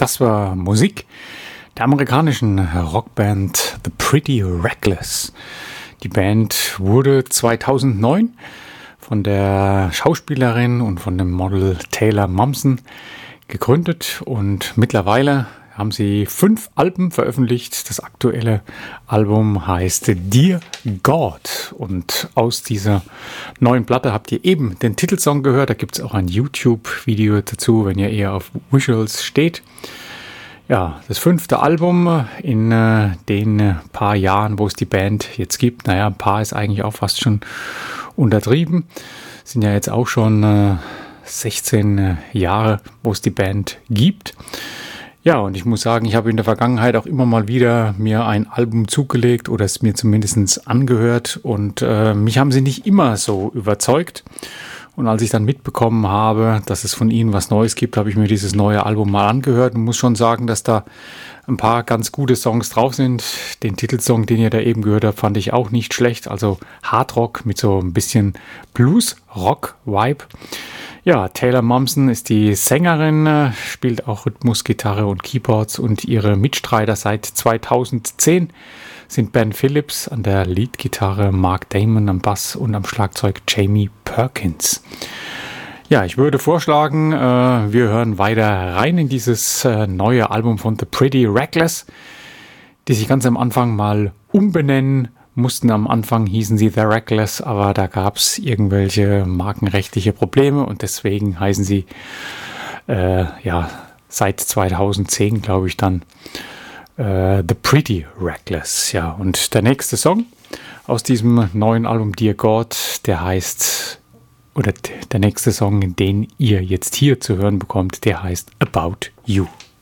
Das war Musik der amerikanischen Rockband The Pretty Reckless. Die Band wurde 2009 von der Schauspielerin und von dem Model Taylor Momsen gegründet und mittlerweile haben sie 5 Alben veröffentlicht. Das aktuelle Album heißt Dear God und aus dieser neuen Platte habt ihr eben den Titelsong gehört. Da gibt es auch ein YouTube-Video dazu, wenn ihr eher auf Visuals steht. Ja, das 5. Album in den paar Jahren, wo es die Band jetzt gibt. Naja, ein paar ist eigentlich auch fast schon untertrieben. Sind ja jetzt auch schon 16 Jahre, wo es die Band gibt. Ja, und ich muss sagen, ich habe in der Vergangenheit auch immer mal wieder mir ein Album zugelegt oder es mir zumindest angehört und mich haben sie nicht immer so überzeugt. Und als ich dann mitbekommen habe, dass es von ihnen was Neues gibt, habe ich mir dieses neue Album mal angehört und muss schon sagen, dass da ein paar ganz gute Songs drauf sind. Den Titelsong, den ihr da eben gehört habt, fand ich auch nicht schlecht. Also Hardrock mit so ein bisschen Blues-Rock-Vibe. Ja, Taylor Momsen ist die Sängerin, spielt auch Rhythmusgitarre und Keyboards und ihre Mitstreiter seit 2010 sind Ben Phillips an der Leadgitarre, Mark Damon am Bass und am Schlagzeug Jamie Perkins. Ja, ich würde vorschlagen, wir hören weiter rein in dieses neue Album von The Pretty Reckless, die sich ganz am Anfang mal umbenennen mussten. Am Anfang hießen sie The Reckless, aber da gab es irgendwelche markenrechtliche Probleme und deswegen heißen sie seit 2010, glaube ich, dann The Pretty Reckless. Ja, und der nächste Song aus diesem neuen Album Dear God, der heißt, oder der nächste Song, den ihr jetzt hier zu hören bekommt, der heißt About You.